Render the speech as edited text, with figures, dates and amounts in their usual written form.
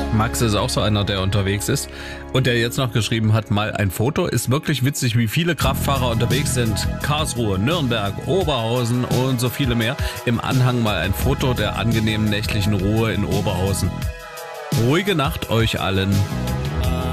Max ist auch so einer, der unterwegs ist und der jetzt noch geschrieben hat, mal ein Foto. Ist wirklich witzig, wie viele Kraftfahrer unterwegs sind. Karlsruhe, Nürnberg, Oberhausen und so viele mehr. Im Anhang mal ein Foto der angenehmen nächtlichen Ruhe in Oberhausen. Ruhige Nacht euch allen.